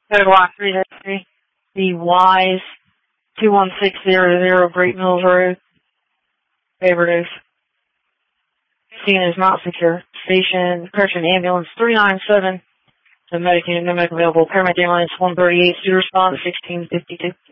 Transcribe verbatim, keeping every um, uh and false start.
Code Y three three, the Wise two one six zero zero Great Mills Road, Favorite Oaks. Scene is not secure. Station, correction, ambulance three nine seven. The medic unit, no medic available. Paramedic ambulance one thirty-eight, to respond sixteen fifty-two.